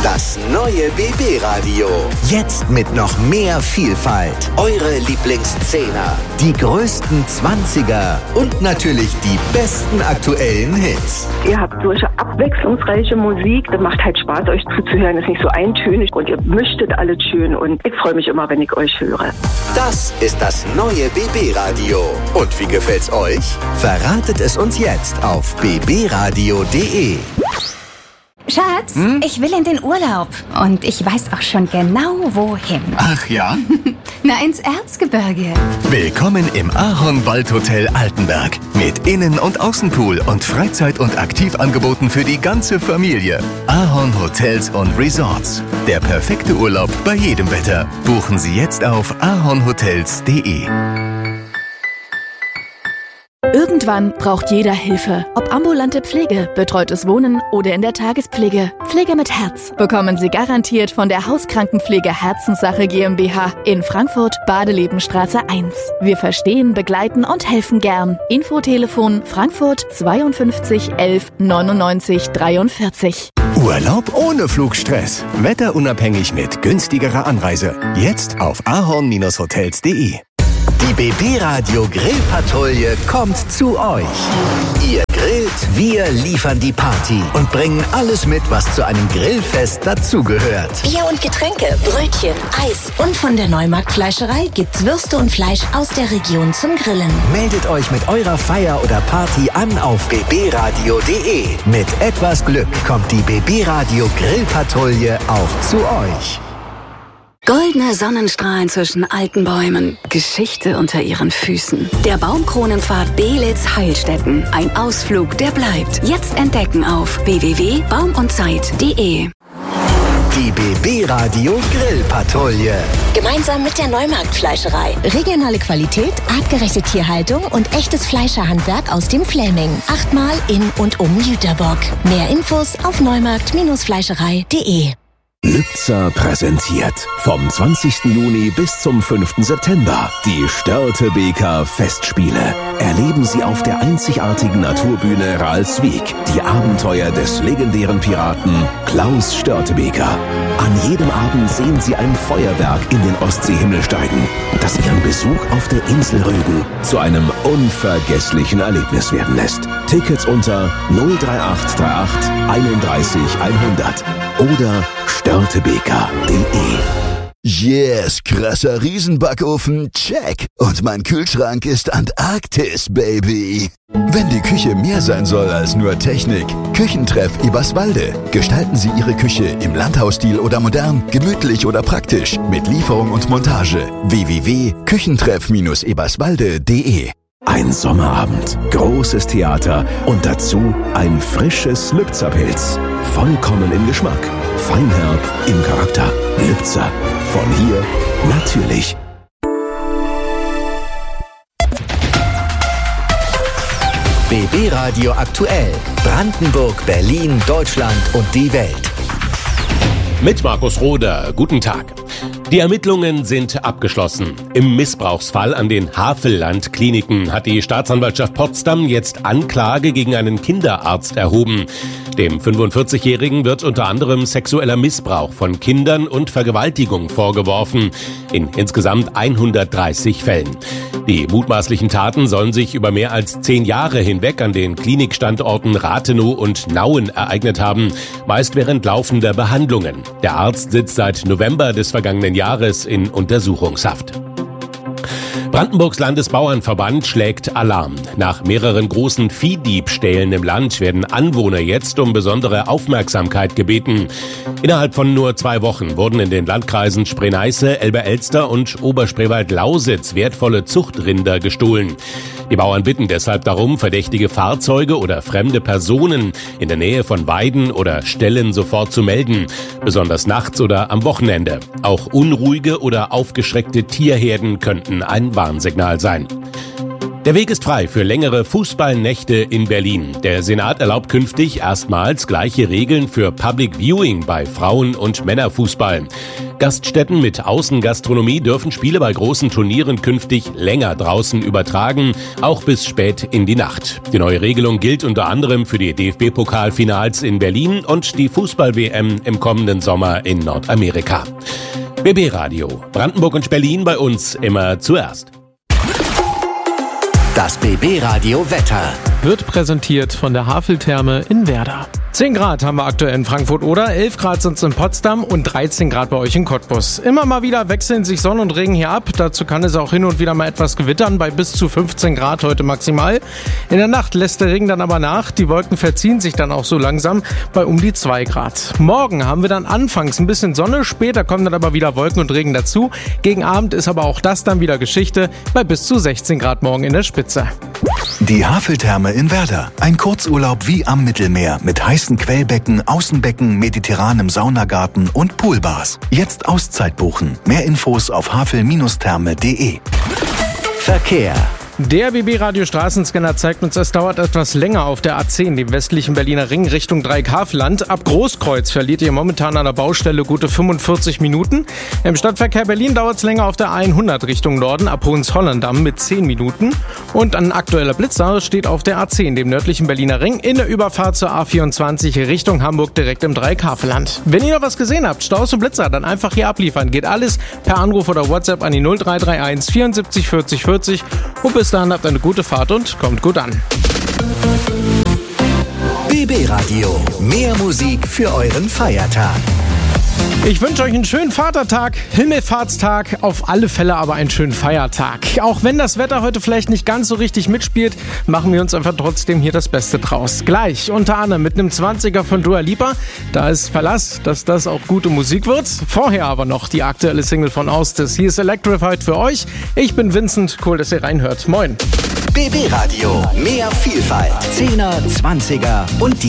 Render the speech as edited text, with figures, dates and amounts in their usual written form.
Das neue BB-Radio. Jetzt mit noch mehr Vielfalt. Eure Lieblingszehner, die größten 20er und natürlich die besten aktuellen Hits. Ihr habt solche abwechslungsreiche Musik. Das macht halt Spaß, euch zuzuhören. Das ist nicht so eintönig und ihr mischtet alles schön. Und ich freue mich immer, wenn ich euch höre. Das ist das neue BB-Radio. Und wie gefällt's euch? Verratet es uns jetzt auf bbradio.de. Schatz, ich will in den Urlaub. Und ich weiß auch schon genau, wohin. Ach ja? Na, ins Erzgebirge. Willkommen im Ahorn-Waldhotel Altenberg. Mit Innen- und Außenpool und Freizeit- und Aktivangeboten für die ganze Familie. Ahorn Hotels und Resorts. Der perfekte Urlaub bei jedem Wetter. Buchen Sie jetzt auf ahornhotels.de. Irgendwann braucht jeder Hilfe. Ob ambulante Pflege, betreutes Wohnen oder in der Tagespflege. Pflege mit Herz bekommen Sie garantiert von der Hauskrankenpflege Herzenssache GmbH in Frankfurt, Badelebenstraße 1. Wir verstehen, begleiten und helfen gern. Infotelefon Frankfurt 52 11 99 43. Urlaub ohne Flugstress. Wetterunabhängig mit günstigerer Anreise. Jetzt auf ahorn-hotels.de. Die BB-Radio Grillpatrouille kommt zu euch. Ihr grillt, wir liefern die Party und bringen alles mit, was zu einem Grillfest dazugehört. Bier und Getränke, Brötchen, Eis. Und von der Neumarkt Fleischerei gibt's Würste und Fleisch aus der Region zum Grillen. Meldet euch mit eurer Feier oder Party an auf bbradio.de. Mit etwas Glück kommt die BB-Radio Grillpatrouille auch zu euch. Goldene Sonnenstrahlen zwischen alten Bäumen, Geschichte unter ihren Füßen. Der Baumkronenpfad Belitz-Heilstätten. Ein Ausflug, der bleibt. Jetzt entdecken auf www.baumundzeit.de. Die BB-Radio Grillpatrouille. Gemeinsam mit der Neumarkt Fleischerei. Regionale Qualität, artgerechte Tierhaltung und echtes Fleischerhandwerk aus dem Fläming. 8-mal in und um Jüterbock. Mehr Infos auf neumarkt-fleischerei.de. Lübzer präsentiert vom 20. Juni bis zum 5. September die Störtebeker Festspiele. Erleben Sie auf der einzigartigen Naturbühne Ralswiek die Abenteuer des legendären Piraten Klaus Störtebeker. An jedem Abend sehen Sie ein Feuerwerk in den Ostseehimmel steigen, das Ihren Besuch auf der Insel Rügen zu einem unvergesslichen Erlebnis werden lässt. Tickets unter 03838 31 100 oder störtebeker.de. Yes, krasser Riesenbackofen, check. Und mein Kühlschrank ist Antarktis, Baby. Wenn die Küche mehr sein soll als nur Technik, Küchentreff Eberswalde. Gestalten Sie Ihre Küche im Landhausstil oder modern, gemütlich oder praktisch, mit Lieferung und Montage. www.küchentreff-eberswalde.de. Ein Sommerabend, großes Theater und dazu ein frisches Lübzer-Pilz. Vollkommen im Geschmack, feinherb im Charakter. Lübzer, von hier natürlich. BB-Radio aktuell. Brandenburg, Berlin, Deutschland und die Welt. Mit Markus Roder, guten Tag. Die Ermittlungen sind abgeschlossen. Im Missbrauchsfall an den Havelland-Kliniken hat die Staatsanwaltschaft Potsdam jetzt Anklage gegen einen Kinderarzt erhoben. Dem 45-Jährigen wird unter anderem sexueller Missbrauch von Kindern und Vergewaltigung vorgeworfen, in insgesamt 130 Fällen. Die mutmaßlichen Taten sollen sich über mehr als 10 Jahre hinweg an den Klinikstandorten Rathenow und Nauen ereignet haben, meist während laufender Behandlungen. Der Arzt sitzt seit November des vergangenen Jahres in Untersuchungshaft. Brandenburgs Landesbauernverband schlägt Alarm. Nach mehreren großen Viehdiebstählen im Land werden Anwohner jetzt um besondere Aufmerksamkeit gebeten. Innerhalb von nur 2 Wochen wurden in den Landkreisen Spree-Neiße, Elbe-Elster und Oberspreewald-Lausitz wertvolle Zuchtrinder gestohlen. Die Bauern bitten deshalb darum, verdächtige Fahrzeuge oder fremde Personen in der Nähe von Weiden oder Ställen sofort zu melden, besonders nachts oder am Wochenende. Auch unruhige oder aufgeschreckte Tierherden könnten ein Warnsignal sein. Der Weg ist frei für längere Fußballnächte in Berlin. Der Senat erlaubt künftig erstmals gleiche Regeln für Public Viewing bei Frauen- und Männerfußball. Gaststätten mit Außengastronomie dürfen Spiele bei großen Turnieren künftig länger draußen übertragen, auch bis spät in die Nacht. Die neue Regelung gilt unter anderem für die DFB-Pokalfinals in Berlin und die Fußball-WM im kommenden Sommer in Nordamerika. BB Radio, Brandenburg und Berlin, bei uns immer zuerst. Das BB Radio Wetter wird präsentiert von der Haveltherme in Werder. 10 Grad haben wir aktuell in Frankfurt oder 11 Grad sind es in Potsdam und 13 Grad bei euch in Cottbus. Immer mal wieder wechseln sich Sonne und Regen hier ab. Dazu kann es auch hin und wieder mal etwas gewittern, bei bis zu 15 Grad heute maximal. In der Nacht lässt der Regen dann aber nach. Die Wolken verziehen sich dann auch so langsam bei um die 2 Grad. Morgen haben wir dann anfangs ein bisschen Sonne, später kommen dann aber wieder Wolken und Regen dazu. Gegen Abend ist aber auch das dann wieder Geschichte bei bis zu 16 Grad morgen in der Spitze. Die Haveltherme in Werder. Ein Kurzurlaub wie am Mittelmeer mit heißen Quellbecken, Außenbecken, mediterranem Saunagarten und Poolbars. Jetzt Auszeit buchen. Mehr Infos auf havel-therme.de. Verkehr. Der BB-Radio Straßenscanner zeigt uns, es dauert etwas länger auf der A10, dem westlichen Berliner Ring Richtung Dreieckhavelland. Ab Großkreuz verliert ihr momentan an der Baustelle gute 45 Minuten. Im Stadtverkehr Berlin dauert es länger auf der A100 Richtung Norden, ab Hohenzollern-Damm mit 10 Minuten. Und ein aktueller Blitzer steht auf der A10, dem nördlichen Berliner Ring, in der Überfahrt zur A24 Richtung Hamburg direkt im Dreieckhavelland. Wenn ihr noch was gesehen habt, Staus und Blitzer, dann einfach hier abliefern. Geht alles per Anruf oder WhatsApp an die 0331 74 40 40 und bis dann habt eine gute Fahrt und kommt gut an. BB Radio, mehr Musik für euren Feiertag. Ich wünsche euch einen schönen Vatertag, Himmelfahrtstag, auf alle Fälle aber einen schönen Feiertag. Auch wenn das Wetter heute vielleicht nicht ganz so richtig mitspielt, machen wir uns einfach trotzdem hier das Beste draus. Gleich unter anderem mit einem 20er von Dua Lipa. Da ist Verlass, dass das auch gute Musik wird. Vorher aber noch die aktuelle Single von Austis. Hier ist Electrified für euch. Ich bin Vincent, cool, dass ihr reinhört. Moin. BB Radio, mehr Vielfalt. 10er, 20er und die